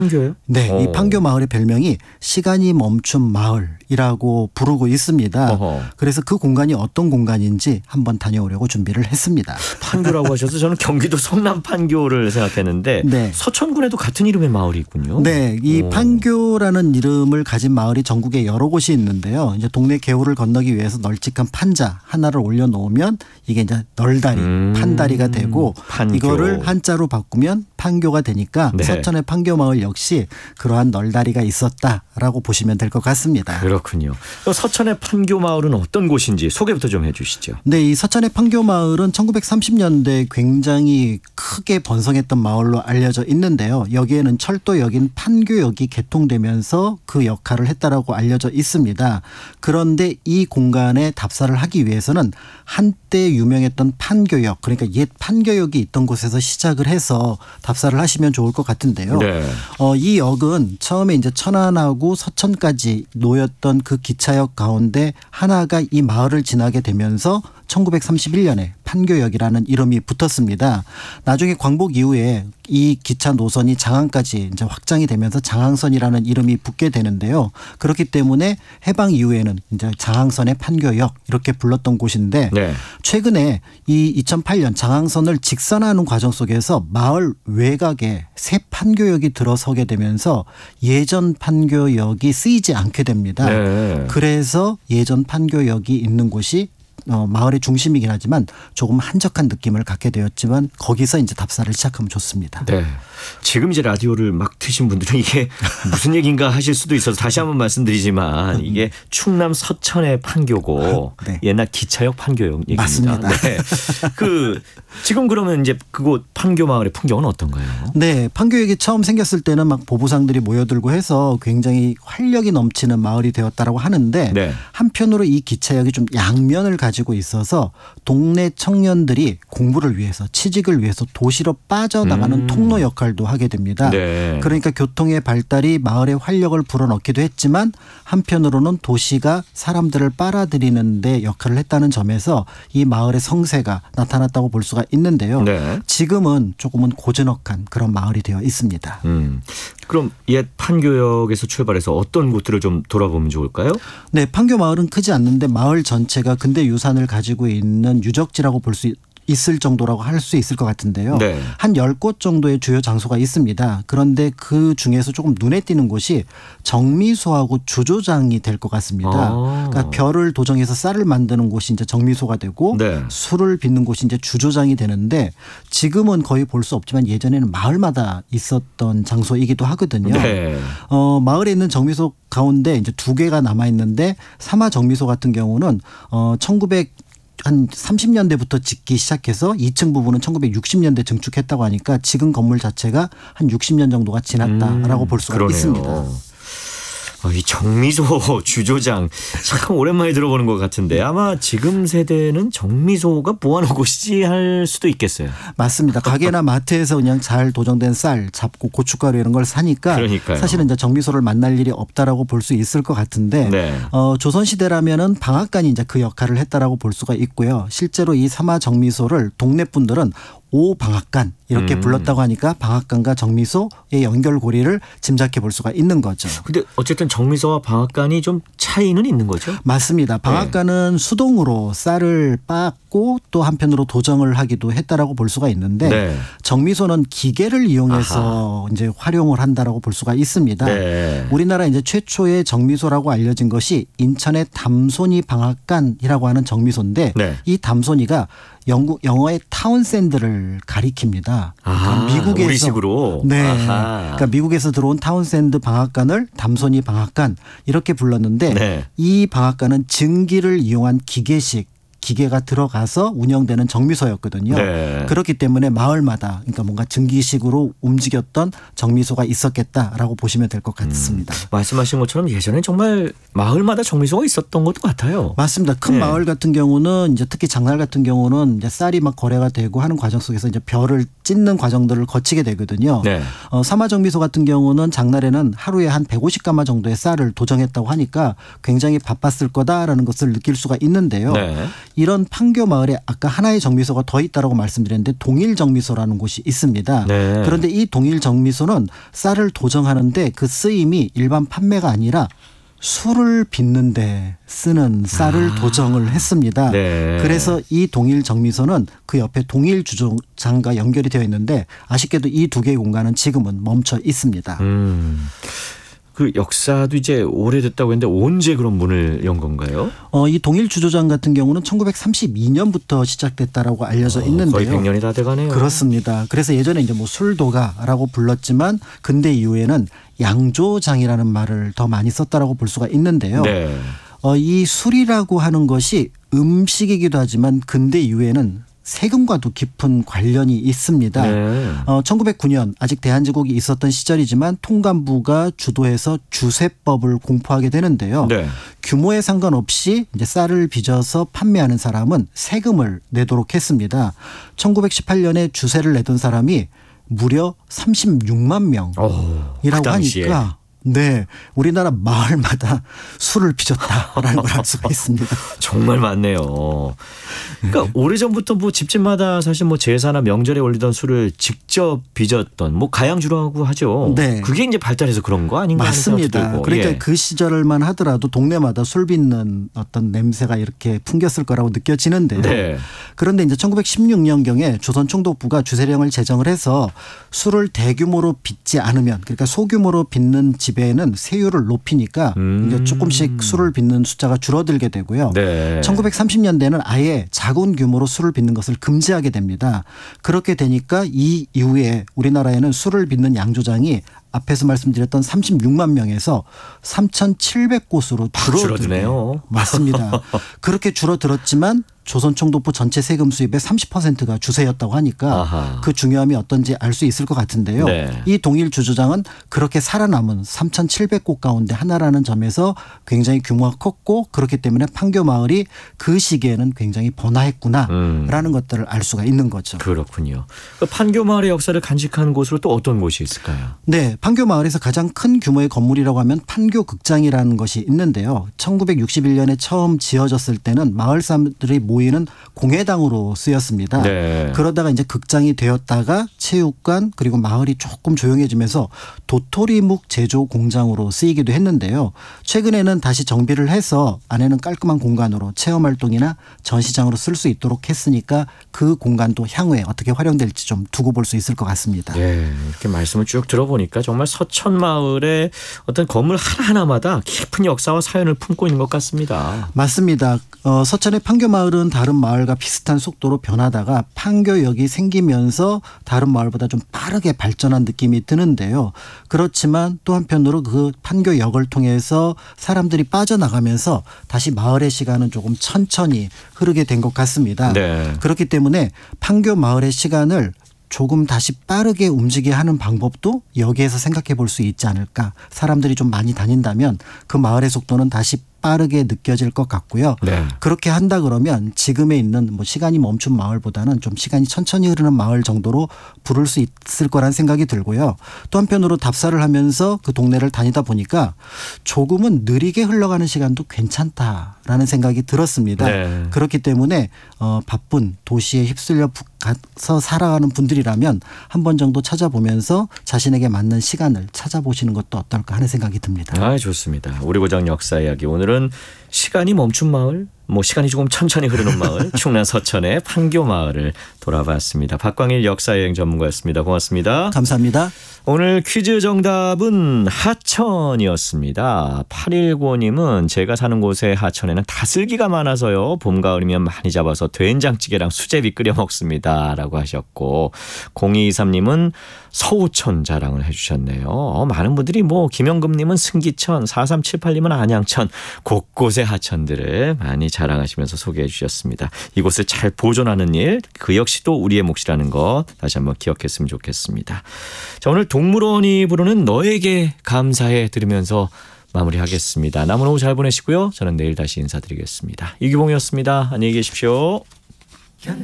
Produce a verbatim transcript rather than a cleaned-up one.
판교요? 네, 오. 이 판교 마을의 별명이 시간이 멈춘 마을이라고 부르고 있습니다. 어허. 그래서 그 공간이 어떤 공간인지 한번 다녀오려고 준비를 했습니다. 판교라고 하셔서 저는 경기도 성남 판교를 생각했는데 네. 서천군에도 같은 이름의 마을이 있군요. 네, 이 오. 판교라는 이름을 가진 마을이 전국에 여러 곳이 있는데요. 이제 동네 개울을 건너기 위해서 널찍한 판자 하나를 올려놓으면 이게 이제 널다리, 음. 판다리가 되고 판교. 이거를 한자로 바꾸면 판교가 되니까 네. 서천의 판교 마을 역시 그러한 널다리가 있었다라고 보시면 될 것 같습니다. 그렇군요. 서천의 판교 마을은 어떤 곳인지 소개부터 좀 해 주시죠. 네, 이 서천의 판교 마을은 천구백삼십 년대 굉장히 크게 번성했던 마을로 알려져 있는데요. 여기에는 철도역인 판교역이 개통되면서 그 역할을 했다라고 알려져 있습니다. 그런데 이 공간에 답사를 하기 위해서는 한때 유명했던 판교역, 그러니까 옛 판교역이 있던 곳에서 시작을 해서 답사를 하시면 좋을 것 같은데요. 네. 어, 이 역은 처음에 이제 천안하고 서천까지 놓였던 그 기차역 가운데 하나가 이 마을을 지나게 되면서 천구백삼십일 년에 판교역이라는 이름이 붙었습니다. 나중에 광복 이후에 이 기차 노선이 장안까지 이제 확장이 되면서 장항선이라는 이름이 붙게 되는데요. 그렇기 때문에 해방 이후에는 이제 장항선의 판교역 이렇게 불렀던 곳인데 네. 최근에 이 이천팔 년 장항선을 직선하는 과정 속에서 마을 외곽에 새 판교역이 들어서게 되면서 예전 판교역이 쓰이지 않게 됩니다. 네. 그래서 예전 판교역이 있는 곳이 어, 마을의 중심이긴 하지만 조금 한적한 느낌을 갖게 되었지만 거기서 이제 답사를 시작하면 좋습니다. 네. 지금 이제 라디오를 막 트신 분들은 이게 무슨 얘기인가 하실 수도 있어서 다시 한번 말씀드리지만 이게 충남 서천의 판교고 네. 옛날 기차역 판교역 얘기입니다. 맞습니다. 네. 그 지금 그러면 이제 그곳 판교 마을의 풍경은 어떤가요? 네, 판교역이 처음 생겼을 때는 막 보부상들이 모여들고 해서 굉장히 활력이 넘치는 마을이 되었다라고 하는데 네. 한편으로 이 기차역이 좀 양면을 가지고 있어서 동네 청년들이 공부를 위해서 취직을 위해서 도시로 빠져나가는 음. 통로 역할도 하게 됩니다. 네. 그러니까 교통의 발달이 마을의 활력을 불어넣기도 했지만 한편으로는 도시가 사람들을 빨아들이는 데 역할을 했다는 점에서 이 마을의 성세가 나타났다고 볼 수가 있는데요. 네. 지금은 조금은 고즈넉한 그런 마을이 되어 있습니다. 음. 그럼 옛 판교역에서 출발해서 어떤 곳들을 좀 돌아보면 좋을까요? 네, 판교 마을은 크지 않는데 마을 전체가 근대 유산을 가지고 있는 유적지라고 볼 수 있을 정도라고 할 수 있을 것 같은데요. 네. 한 열 곳 정도의 주요 장소가 있습니다. 그런데 그 중에서 조금 눈에 띄는 곳이 정미소하고 주조장이 될 것 같습니다. 아. 그러니까 별을 도정해서 쌀을 만드는 곳이 이제 정미소가 되고 네. 술을 빚는 곳이 이제 주조장이 되는데 지금은 거의 볼 수 없지만 예전에는 마을마다 있었던 장소이기도 하거든요. 네. 어, 마을에 있는 정미소 가운데 이제 두 개가 남아 있는데 삼화 정미소 같은 경우는 어, 천구백 한 삼십 년대부터 짓기 시작해서 이 층 부분은 천구백육십 년대 증축했다고 하니까 지금 건물 자체가 한 육십 년 정도가 지났다라고 음, 볼 수가 그러네요. 있습니다. 아, 이 정미소 주조장 참 오랜만에 들어보는 것 같은데 아마 지금 세대는 정미소가 뭐하는 곳이지 할 수도 있겠어요. 맞습니다. 가게나 마트에서 그냥 잘 도정된 쌀, 잡고 고춧가루 이런 걸 사니까 그러니까요. 사실은 이제 정미소를 만날 일이 없다라고 볼 수 있을 것 같은데 네. 어, 조선시대라면은 방앗간이 이제 그 역할을 했다라고 볼 수가 있고요. 실제로 이 삼화 정미소를 동네 분들은 오방앗간 이렇게 음. 불렀다고 하니까 방앗간과 정미소의 연결고리를 짐작해 볼 수가 있는 거죠. 근데 어쨌든 정미소와 방앗간이 좀 차이는 있는 거죠? 맞습니다. 방앗간은 수동으로 쌀을 빻고 또 한편으로 도정을 하기도 했다라고 볼 수가 있는데 네. 정미소는 기계를 이용해서 아하. 이제 활용을 한다라고 볼 수가 있습니다. 네. 우리나라 이제 최초의 정미소라고 알려진 것이 인천의 담소니 방앗간이라고 하는 정미소인데 네. 이 담소니가 영국 영어의 타운샌드를 가리킵니다. 아, 그러니까 미국에서 우리식으로. 네, 아하. 그러니까 미국에서 들어온 타운샌드 방앗간을 담소니 방앗간 이렇게 불렀는데 네. 이 방앗간은 증기를 이용한 기계식 기계가 들어가서 운영되는 정미소였거든요. 네. 그렇기 때문에 마을마다 그러니까 뭔가 증기식으로 움직였던 정미소가 있었겠다라고 보시면 될 것 같습니다. 음, 말씀하신 것처럼 예전에 정말 마을마다 정미소가 있었던 것도 같아요. 맞습니다. 큰 네. 마을 같은 경우는 이제 특히 장날 같은 경우는 이제 쌀이 막 거래가 되고 하는 과정 속에서 이제 별을 찢는 과정들을 거치게 되거든요. 네. 어, 삼화정미소 같은 경우는 장날에는 하루에 한 백오십 가마 정도의 쌀을 도정했다고 하니까 굉장히 바빴을 거다라는 것을 느낄 수가 있는데요. 네. 이런 판교 마을에 아까 하나의 정미소가 더 있다라고 말씀드렸는데 동일 정미소라는 곳이 있습니다. 네. 그런데 이 동일 정미소는 쌀을 도정하는데 그 쓰임이 일반 판매가 아니라 술을 빚는데 쓰는 쌀을 아. 도정을 했습니다. 네. 그래서 이 동일 정미소는 그 옆에 동일 주정장과 연결이 되어 있는데 아쉽게도 이 두 개의 공간은 지금은 멈춰 있습니다. 음. 그 역사도 이제 오래됐다고 했는데 언제 그런 문을 연 건가요? 어, 이 동일 주조장 같은 경우는 천구백삼십이 년부터 시작됐다라고 알려져 어, 있는데요. 거의 백 년이 다 돼가네요. 그렇습니다. 그래서 예전에 이제 뭐 술도가라고 불렀지만 근대 이후에는 양조장이라는 말을 더 많이 썼다라고 볼 수가 있는데요. 네. 어, 이 술이라고 하는 것이 음식이기도 하지만 근대 이후에는 세금과도 깊은 관련이 있습니다. 네. 어, 천구백구 년 아직 대한제국이 있었던 시절이지만 통감부가 주도해서 주세법을 공포하게 되는데요. 네. 규모에 상관없이 이제 쌀을 빚어서 판매하는 사람은 세금을 내도록 했습니다. 천구백십팔 년에 주세를 내던 사람이 무려 삼십육만 명이라고 오, 그 당시에. 하니까 네, 우리나라 마을마다 술을 빚었다라는 걸 알 수가 있습니다. 정말 많네요. 그러니까 네. 오래전부터 뭐 집집마다 사실 뭐 제사나 명절에 올리던 술을 직접 빚었던 뭐 가양주라고 하죠. 네. 그게 이제 발달해서 그런 거 아닌가 하는 생각도 맞습니다. 들고. 그러니까 예. 그 시절만 하더라도 동네마다 술 빚는 어떤 냄새가 이렇게 풍겼을 거라고 느껴지는데요. 네. 그런데 이제 천구백십육 년경에 조선총독부가 주세령을 제정을 해서 술을 대규모로 빚지 않으면 그러니까 소규모로 빚는 집에는 세율을 높이니까 음. 이제 조금씩 술을 빚는 숫자가 줄어들게 되고요. 네. 천구백삼십 년대는 아예 작은 규모로 술을 빚는 것을 금지하게 됩니다. 그렇게 되니까 이 이후에 우리나라에는 술을 빚는 양조장이 앞에서 말씀드렸던 삼십육만 명에서 삼천칠백 곳으로 줄어들게 줄어드네요. 맞습니다. 그렇게 줄어들었지만 조선총독부 전체 세금 수입의 삼십 퍼센트가 주세였다고 하니까 아하. 그 중요함이 어떤지 알 수 있을 것 같은데요. 네. 이 동일 주조장은 그렇게 살아남은 삼천칠백 곳 가운데 하나라는 점에서 굉장히 규모가 컸고 그렇기 때문에 판교 마을이 그 시기에는 굉장히 번화했구나라는 음. 것들을 알 수가 있는 거죠. 그렇군요. 그 판교 마을의 역사를 간직한 곳으로 또 어떤 곳이 있을까요? 네, 판교 마을에서 가장 큰 규모의 건물이라고 하면 판교 극장이라는 것이 있는데요. 천구백육십일 년에 처음 지어졌을 때는 마을 사람들이 모이는 공회당으로 쓰였습니다. 네. 그러다가 이제 극장이 되었다가 체육관 그리고 마을이 조금 조용해지면서 도토리묵 제조 공장으로 쓰이기도 했는데요. 최근에는 다시 정비를 해서 안에는 깔끔한 공간으로 체험 활동이나 전시장으로 쓸 수 있도록 했으니까 그 공간도 향후에 어떻게 활용될지 좀 두고 볼 수 있을 것 같습니다. 예, 이렇게 말씀을 쭉 들어보니까 정말 서천 마을의 어떤 건물 하나하나마다 깊은 역사와 사연을 품고 있는 것 같습니다. 맞습니다. 어, 서천의 판교 마을은 다른 마을과 비슷한 속도로 변하다가 판교역이 생기면서 다른 마을보다 좀 빠르게 발전한 느낌이 드는데요. 그렇지만 또 한편으로 그 판교역을 통해서 사람들이 빠져나가면서 다시 마을의 시간은 조금 천천히 흐르게 된 것 같습니다. 네. 그렇기 때문에 판교 마을의 시간을 조금 다시 빠르게 움직이게 하는 방법도 여기에서 생각해 볼 수 있지 않을까. 사람들이 좀 많이 다닌다면 그 마을의 속도는 다시 빠르게 느껴질 것 같고요. 네. 그렇게 한다 그러면 지금에 있는 뭐 시간이 멈춘 마을보다는 좀 시간이 천천히 흐르는 마을 정도로 부를 수 있을 거란 생각이 들고요. 또 한편으로 답사를 하면서 그 동네를 다니다 보니까 조금은 느리게 흘러가는 시간도 괜찮다라는 생각이 들었습니다. 네. 그렇기 때문에 어, 바쁜 도시에 휩쓸려 가서 살아가는 분들이라면 한 번 정도 찾아보면서 자신에게 맞는 시간을 찾아보시는 것도 어떨까 하는 생각이 듭니다. 아, 좋습니다. 우리 고장 역사 이야기. 오늘은 시간이 멈춘 마을, 뭐 시간이 조금 천천히 흐르는 마을, 충남 서천의 판교 마을을 돌아봤습니다. 박광일 역사여행 전문가였습니다. 고맙습니다. 감사합니다. 오늘 퀴즈 정답은 하천이었습니다. 팔일구님은 제가 사는 곳의 하천에는 다슬기가 많아서요. 봄, 가을이면 많이 잡아서 된장찌개랑 수제비 끓여 먹습니다. 라고 하셨고 공이이삼님은 서우천 자랑을 해주셨네요. 어, 많은 분들이 뭐 김영금님은 승기천, 사삼칠팔님은 안양천 곳곳의 하천들을 많이 자랑하시면서 소개해 주셨습니다. 이곳을 잘 보존하는 일, 그 역시도 우리의 몫이라는 거 다시 한번 기억했으면 좋겠습니다. 자, 오늘 동물원이 부르는 너에게 감사해 들으면서 마무리하겠습니다. 남은 오후 잘 보내시고요. 저는 내일 다시 인사드리겠습니다. 이규봉이었습니다. 안녕히 계십시오.